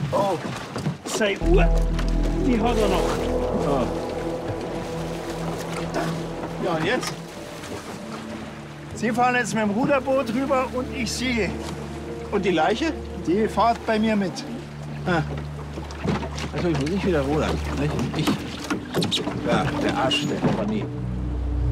Oh, 2 Uhr. Die hat er noch. Oh. Ja, und jetzt? Sie fahren jetzt mit dem Ruderboot rüber und ich siege. Und die Leiche? Die fahrt bei mir mit. Ah. Also ich muss nicht wieder rudern. Nicht? Ich. Ja, der Arsch, der Kompanie.